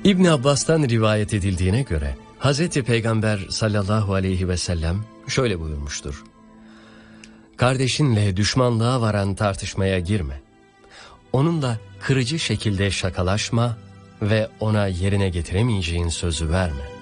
İbn Abbas'tan rivayet edildiğine göre Hazreti Peygamber sallallahu aleyhi ve sellem şöyle buyurmuştur: kardeşinle düşmanlığa varan tartışmaya girme. Onunla kırıcı şekilde şakalaşma ve ona yerine getiremeyeceğin sözü verme.